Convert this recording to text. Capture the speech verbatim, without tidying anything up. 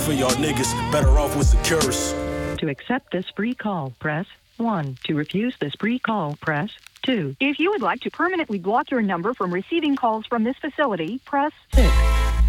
For y'all niggas, better off with Securus. To accept this free call, press one. To refuse this free call, press two. If you would like to permanently block your number from receiving calls from this facility, press six.